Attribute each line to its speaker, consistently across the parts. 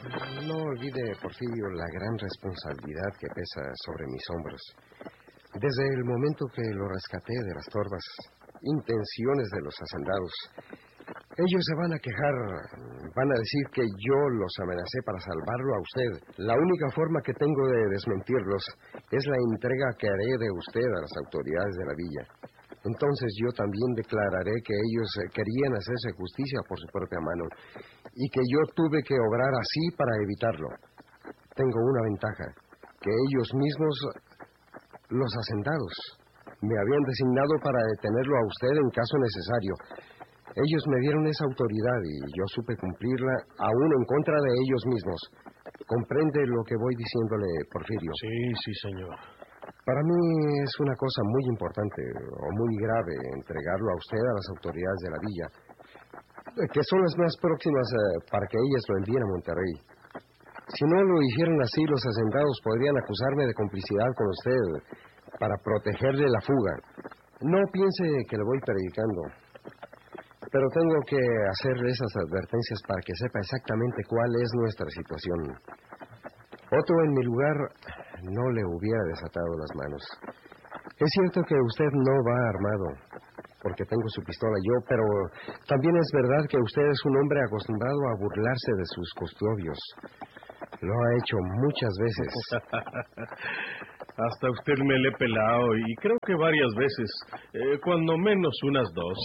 Speaker 1: No olvide, Porfirio, la gran responsabilidad que pesa sobre mis hombros. Desde el momento que lo rescaté de las torvas, intenciones de los hacendados, ellos se van a quejar, van a decir que yo los amenacé para salvarlo a usted. La única forma que tengo de desmentirlos es la entrega que haré de usted a las autoridades de la villa. Entonces yo también declararé que ellos querían hacerse justicia por su propia mano y que yo tuve que obrar así para evitarlo. Tengo una ventaja, que ellos mismos, los hacendados, me habían designado para detenerlo a usted en caso necesario. Ellos me dieron esa autoridad y yo supe cumplirla aún en contra de ellos mismos. ¿Comprende lo que voy diciéndole, Porfirio?
Speaker 2: Sí, señor.
Speaker 1: Para mí es una cosa muy importante o muy grave entregarlo a usted a las autoridades de la villa, que son las más próximas para que ellas lo envíen a Monterrey. Si no lo hicieran así, los hacendados podrían acusarme de complicidad con usted para protegerle la fuga. No piense que le voy predicando, pero tengo que hacerle esas advertencias para que sepa exactamente cuál es nuestra situación. Otro en mi lugar no le hubiera desatado las manos. Es cierto que usted no va armado, porque tengo su pistola yo, pero también es verdad que usted es un hombre acostumbrado a burlarse de sus custodios. Lo ha hecho muchas veces.
Speaker 2: Hasta usted me le he pelado y creo que varias veces, cuando menos unas 2.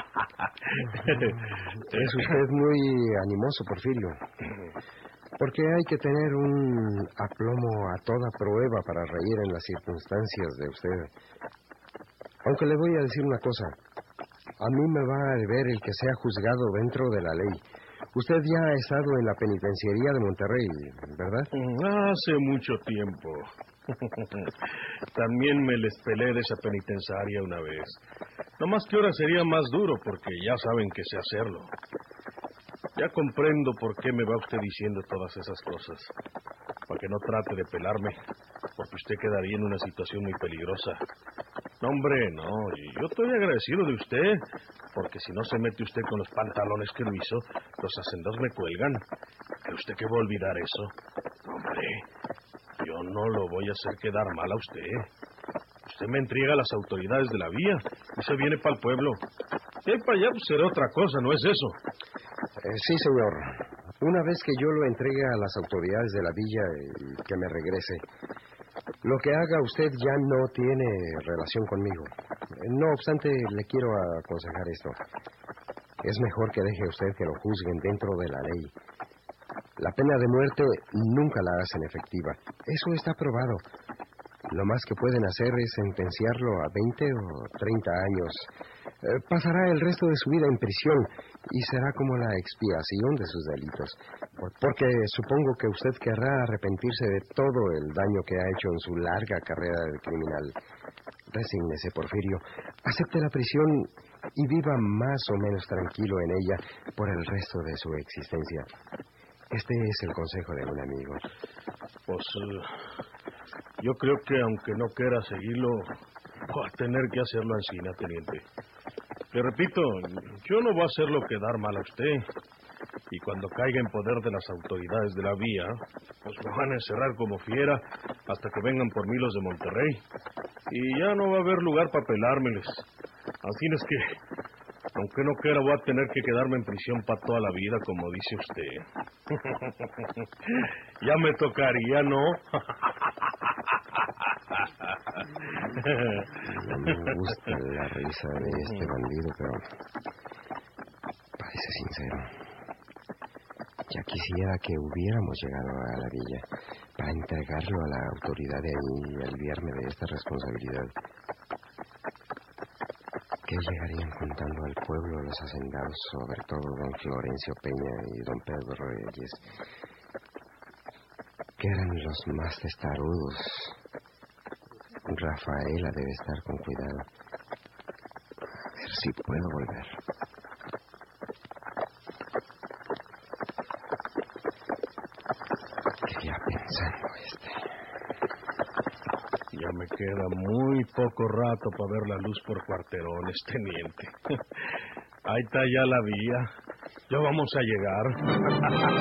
Speaker 1: Es usted muy animoso, Porfirio. Porque hay que tener un aplomo a toda prueba para reír en las circunstancias de usted. Aunque le voy a decir una cosa. A mí me va a deber el que sea juzgado dentro de la ley. Usted ya ha estado en la penitenciaría de Monterrey, ¿verdad?
Speaker 2: Hace mucho tiempo. También me les pelé de esa penitenciaria una vez. No más que ahora sería más duro porque ya saben que sé hacerlo. Ya comprendo por qué me va usted diciendo todas esas cosas. Para que no trate de pelarme, porque usted quedaría en una situación muy peligrosa. No, hombre, no. Yo estoy agradecido de usted, porque si no se mete usted con los pantalones que lo hizo, los hacendados me cuelgan. ¿Cree usted que va a olvidar eso? No, hombre, yo no lo voy a hacer quedar mal a usted. Usted me entrega a las autoridades de la vía y se viene para el pueblo. Si hay para allá, pues será otra cosa, ¿no es eso?
Speaker 1: Sí, señor. Una vez que yo lo entregue a las autoridades de la villa y que me regrese, lo que haga usted ya no tiene relación conmigo. No obstante, le quiero aconsejar esto. Es mejor que deje usted que lo juzguen dentro de la ley. La pena de muerte nunca la hacen efectiva. Eso está probado. Lo más que pueden hacer es sentenciarlo a 20 o 30 años. Pasará el resto de su vida en prisión y será como la expiación de sus delitos. Porque supongo que usted querrá arrepentirse de todo el daño que ha hecho en su larga carrera de criminal. Resígnese, Porfirio. Acepte la prisión y viva más o menos tranquilo en ella por el resto de su existencia. Este es el consejo de un amigo.
Speaker 2: Pues yo creo que aunque no quiera seguirlo, va a tener que hacerlo así, teniente. Le repito, yo no voy a hacerlo quedar mal a usted. Y cuando caiga en poder de las autoridades de la vía, pues me van a encerrar como fiera hasta que vengan por mí los de Monterrey. Y ya no va a haber lugar para pelármeles. Así es que, aunque no quiera, voy a tener que quedarme en prisión para toda la vida, como dice usted. Ya me tocaría, ¿no?
Speaker 1: No me gusta la risa de este bandido, pero parece sincero. Ya quisiera que hubiéramos llegado a la villa para entregarlo a la autoridad y aliviarme de esta responsabilidad. ¿Qué llegarían contando al pueblo los hacendados, sobre todo don Florencio Peña y don Pedro Reyes? Que eran los más testarudos. Rafaela debe estar con cuidado. A ver si puedo volver. ¿Qué ya pensando
Speaker 2: Ya me queda muy poco rato para ver la luz por cuarterones, teniente. Ahí está ya la vía. Ya vamos a llegar.